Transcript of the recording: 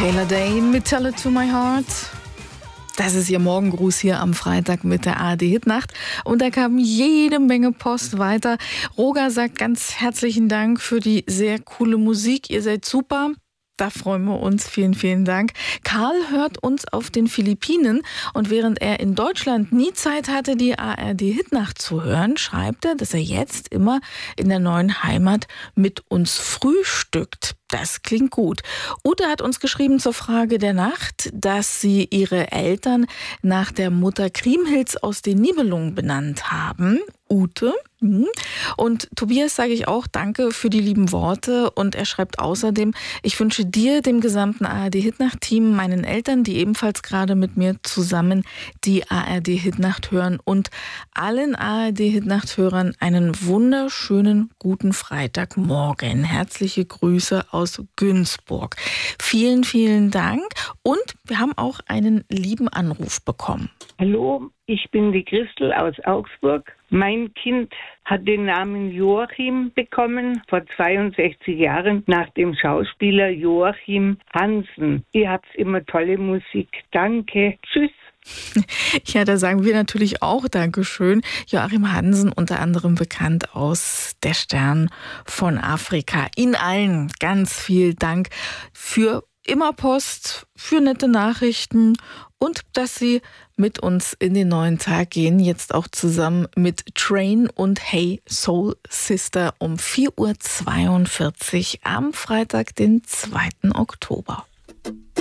Taylor Dane mit Tell It To My Heart. Das ist Ihr Morgengruß hier am Freitag mit der ARD-Hitnacht. Und da kam jede Menge Post weiter. Roger sagt ganz herzlichen Dank für die sehr coole Musik. Ihr seid super. Da freuen wir uns. Vielen, vielen Dank. Karl hört uns auf den Philippinen und während er in Deutschland nie Zeit hatte, die ARD-Hitnacht zu hören, schreibt er, dass er jetzt immer in der neuen Heimat mit uns frühstückt. Das klingt gut. Ute hat uns geschrieben zur Frage der Nacht, dass sie ihre Eltern nach der Mutter Kriemhilds aus den Nibelungen benannt haben. Ute. Und Tobias sage ich auch danke für die lieben Worte und er schreibt außerdem, ich wünsche dir, dem gesamten ARD-Hitnacht-Team, meinen Eltern, die ebenfalls gerade mit mir zusammen die ARD-Hitnacht hören und allen ARD-Hitnacht-Hörern einen wunderschönen guten Freitagmorgen. Herzliche Grüße aus Günzburg. Vielen, vielen Dank und wir haben auch einen lieben Anruf bekommen. Hallo, ich bin die Christel aus Augsburg. Mein Kind hat den Namen Joachim bekommen vor 62 Jahren nach dem Schauspieler Joachim Hansen. Ihr habt immer tolle Musik. Danke. Tschüss. Ja, da sagen wir natürlich auch Dankeschön. Joachim Hansen, unter anderem bekannt aus Der Stern von Afrika. Ihnen allen ganz viel Dank für immer Post, für nette Nachrichten und dass Sie mit uns in den neuen Tag gehen. Jetzt auch zusammen mit Train und Hey Soul Sister um 4:42 Uhr am Freitag, den 2. Oktober.